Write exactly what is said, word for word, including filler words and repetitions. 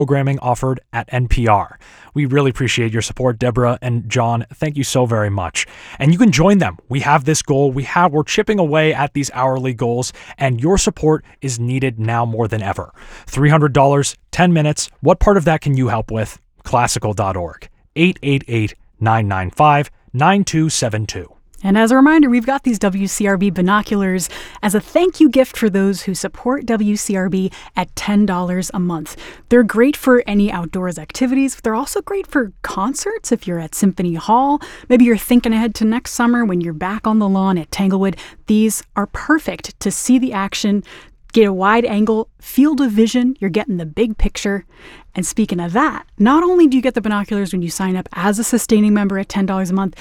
programming offered at N P R. We really appreciate your support, Deborah and John. Thank you so very much. And you can join them. We have this goal. We have, we're chipping away at these hourly goals, and your support is needed now more than ever. three hundred dollars, ten minutes. What part of that can you help with? classical dot org. eight eight eight, nine nine five, nine two seven two. And as a reminder, we've got these W C R B binoculars as a thank you gift for those who support W C R B at ten dollars a month. They're great for any outdoors activities. They're also great for concerts if you're at Symphony Hall. Maybe you're thinking ahead to next summer when you're back on the lawn at Tanglewood. These are perfect to see the action, get a wide angle, field of vision. You're getting the big picture. And speaking of that, not only do you get the binoculars when you sign up as a sustaining member at ten dollars a month,